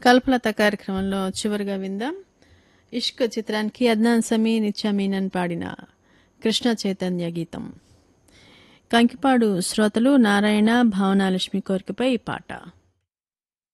కల్పలత కార్యక్రమంలో చివరిగా విందాం. ఇష్క్ చిత్రానికి అద్నాన్ సమీ, నిత్యా మీనన్ పాడిన కృష్ణ చైతన్య గీతం. కంకిపాడు శ్రోతలు నారాయణ, భావనాలక్ష్మి కోరికపై ఈ పాట.